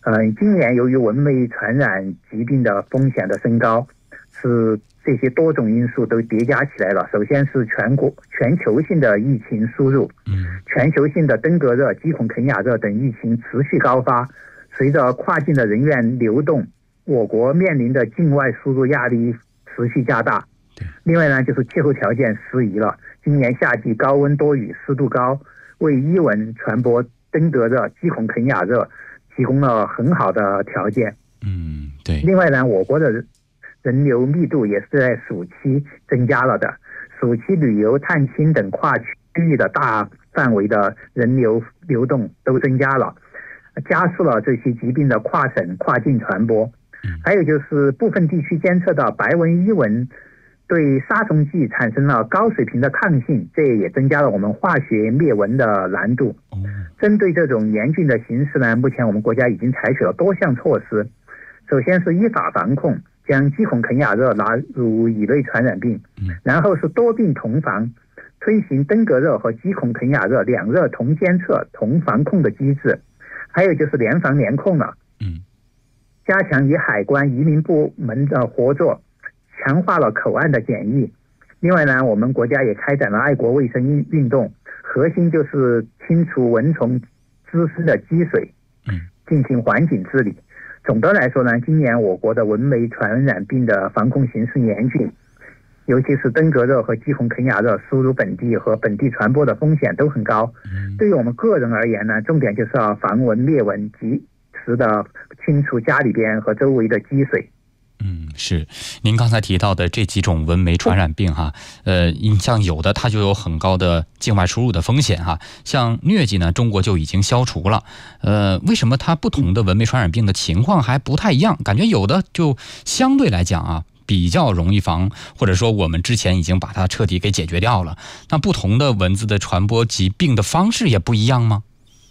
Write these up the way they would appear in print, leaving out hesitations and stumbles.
今年由于蚊媒传染疾病的风险的升高，是这些多种因素都叠加起来了。首先是全球性的疫情输入，全球性的登革热、鸡孔肯亚热等疫情持续高发，随着跨境的人员流动，我国面临的境外输入压力持续加大。另外呢，就是气候条件适宜了，今年夏季高温多雨，湿度高，为伊蚊传播登革热、鸡孔肯亚热提供了很好的条件。 对。 另外呢，我国的人流密度也是在暑期增加了的，暑期旅游、探亲等跨区域的大范围的人流流动都增加了，加速了这些疾病的跨省跨境传播。还有就是部分地区监测到白蚊、伊蚊对杀虫剂产生了高水平的抗性，这也增加了我们化学灭蚊的难度。针对这种严峻的形势呢，目前我们国家已经采取了多项措施。首先是依法防控，将鸡孔肯亚热纳入乙类传染病，然后是多病同防，推行登革热和鸡孔肯亚热两热同监测同防控的机制，还有就是联防联控了。加强与海关、移民部门的合作，强化了口岸的检疫。另外呢，我们国家也开展了爱国卫生运动，核心就是清除蚊虫滋生的积水，进行环境治理。总的来说呢，今年我国的蚊媒传染病的防控形势严峻，尤其是登革热和鸡孔肯亚热输入本地和本地传播的风险都很高。对于我们个人而言呢，重点就是要防蚊灭蚊，及时的清除家里边和周围的积水。 是，您刚才提到的这几种蚊媒传染病哈，像有的它就有很高的境外输入的风险哈，像疟疾呢，中国就已经消除了。为什么它不同的蚊媒传染病的情况还不太一样？感觉有的就相对来讲啊，比较容易防，或者说我们之前已经把它彻底给解决掉了。那不同的蚊子的传播疾病的方式也不一样吗？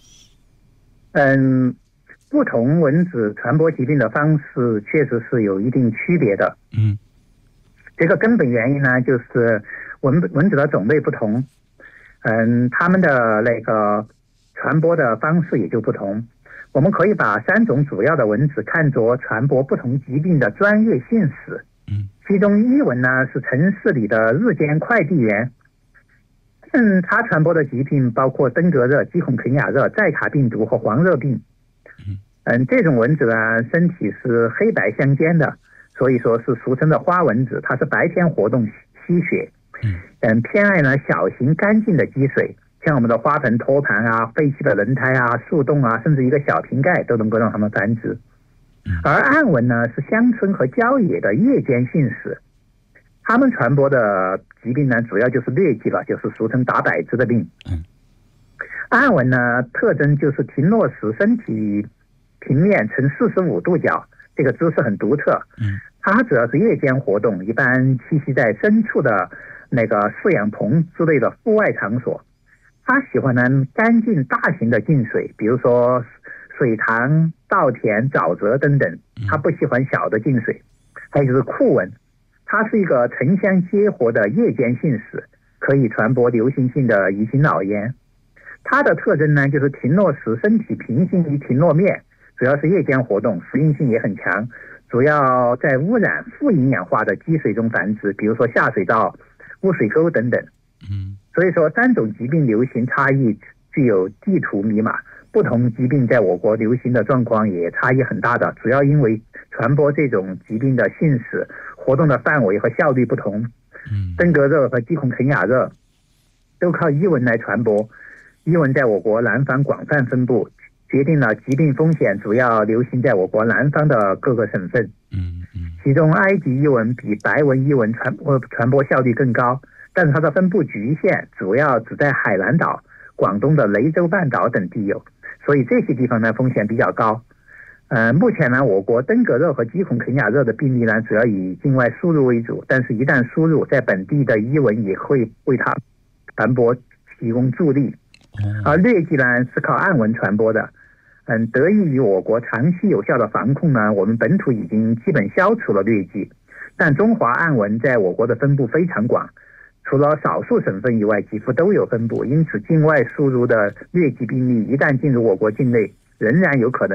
不同蚊子传播疾病的方式确实是有一定区别的。这个根本原因呢，就是蚊子的种类不同，它们的那个传播的方式也就不同。我们可以把3种主要的蚊子看作传播不同疾病的专业性使。其中伊蚊呢是城市里的日间快递员，它传播的疾病包括登革热、鸡孔肯亚热、寨卡病毒和黄热病。这种蚊子呢，身体是黑白相间的，所以说是俗称的花蚊子。它是白天活动吸血，偏爱呢小型干净的积水，像我们的花盆、托盘啊、废弃的轮胎啊、树洞啊，甚至一个小瓶盖都能够让它们繁殖。而暗蚊呢是乡村和郊野的夜间性使，它们传播的疾病呢主要就是疟疾了，就是俗称打摆子的病。暗蚊呢特征就是停落时身体平面呈45度角，这个姿势很独特。它主要是夜间活动，一般栖息在深处的那个饲养棚之类的户外场所。它喜欢呢干净大型的净水，比如说水塘、稻田、沼泽等等，它不喜欢小的净水。还有就是酷蚊，它是一个城乡结合的夜间性使，可以传播流行性的乙型脑炎。它的特征呢就是停落时身体平行于停落面，主要是夜间活动，适应性也很强，主要在污染富营养化的积水中繁殖，比如说下水道、污水沟等等。所以说3种疾病流行差异具有地图密码，不同疾病在我国流行的状况也差异很大的，主要因为传播这种疾病的性使、活动的范围和效率不同。登革热和鸡孔肯亚热都靠伊蚊来传播，伊蚊在我国南方广泛分布，决定了疾病风险主要流行在我国南方的各个省份。其中埃及伊蚊比白蚊伊蚊传播效率更高，但是它的分布局限，主要只在海南岛、广东的雷州半岛等地有，所以这些地方呢风险比较高。目前呢，我国登革热和鸡孔肯亚热的病例呢，主要以境外输入为主，但是一旦输入，在本地的伊蚊也会为它传播提供助力。而疟疾呢是靠暗蚊传播的。得益于我国长期有效的防控呢，我们本土已经基本消除了疟疾，但中华暗蚊在我国的分布非常广，除了少数省份以外，几乎都有分布，因此境外输入的疟疾病例一旦进入我国境内，仍然有可能